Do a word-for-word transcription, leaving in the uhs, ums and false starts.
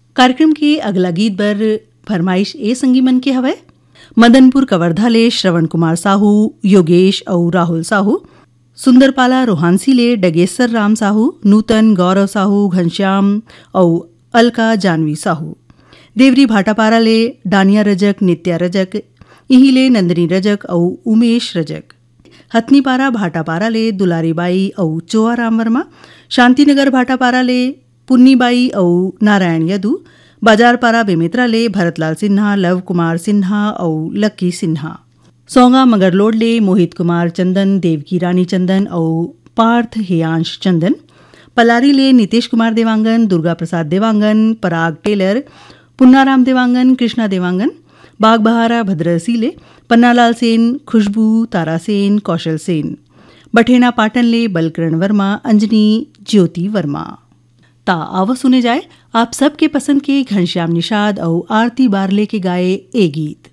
कार्यक्रम के अगला गीत बर फरमाइश ए संगी मन के हवय मदनपुर कवर्धा ले श्रवण कुमार साहू, योगेश और राहुल साहू, सुंदरपाला रोहानसी ले डगेसर राम साहू, नूतन गौरव साहू, घनश्याम और अलका जानवी साहू, देवरी भाटापारा ले डानिया रजक, नित्या रजक, यहीं ले नंदनी रजक और उमेश रजक, हथनीपारा भाटापारा ले दुलारी बाई और चोआ राम वर्मा, शांतिनगर भाटापारा ले पुन्नीबाई और नारायण यदू, बाजारपारा बेमित्रा ले भरतलाल सिन्हा, लव कुमार सिन्हा और लक्की सिन्हा, सौंगा मगरलोड ले मोहित कुमार चंदन, देवकी रानी चंदन और पार्थ हेयांश चंदन, पलारी ले नीतीश कुमार देवांगन, दुर्गा प्रसाद देवांगन, पराग टेलर, पुन्नाराम देवांगन, कृष्णा देवांगन, बागबहारा भद्रसी ले पन्नालाल सेन, खुशबू, तारा सेन, कौशल सेन, बठेना पाटन ले बलकरण वर्मा, अंजनी, ज्योति वर्मा। ता आवा सुने जाए आप सबके पसंद के घनश्याम निषाद और आरती बारले के गाए ए गीत।